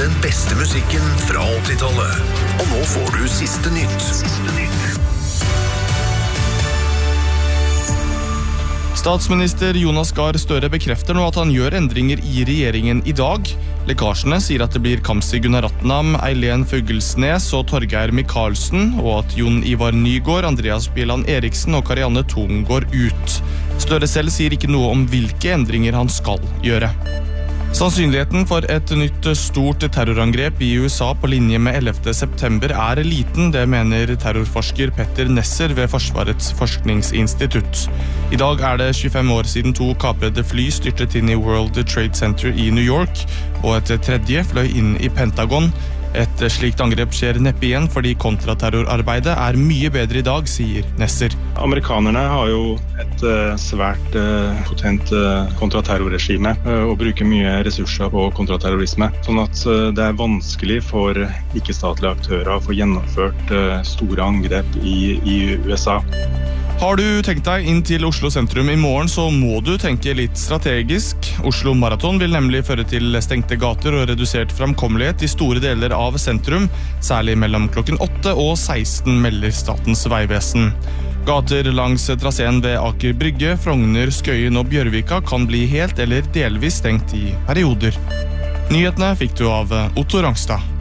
Den beste musikken fra 80-tallet. Og nå får du siste nytt. Statsminister Jonas Gahr Støre bekrefter nå at han gjør endringer i regjeringen i dag. Lekkasjene sier at det blir Kamzy Gunaratnam, Eileen Fuglesnes og Torgeir Michaelsen, og at Jon Ivar Nygård, Andreas Bjelland Eriksen og Karianne Thon går ut. Støre selv sier ikke noe om hvilke endringer han skal gjøre. Sannsynligheten for et nytt stort terrorangrep i USA på linje med 11. september er liten, det mener terrorforsker Petter Nesser ved Forsvarets forskningsinstitutt. I dag er det 25 år siden 2 kaprede fly styrtet inn i World Trade Center i New York, og et tredje fløy inn i Pentagon. Et slikt angrep skjer neppe igjen fordi kontraterrorarbeidet er mye bedre i dag, sier Nesser. Amerikanerne har jo et svært potent kontraterrorregime og bruker mye ressurser på kontraterrorisme. Sånn at det er vanskelig for ikke-statlige aktører å få gjennomført store angrep i USA. Har du tenkt deg inn til Oslo sentrum i morgen, så må du tenke litt strategisk. Oslo Marathon vil nemlig føre til stengte gater og redusert framkommelighet i store deler av sentrum, særlig mellom klokken 8 og 16, melder Statens vegvesen. Gater langs traseen ved Aker Brygge, Frogner, Skøyen og Bjørvika kan bli helt eller delvis stengt i perioder. Nyhetene fikk du av Otto Rangstad.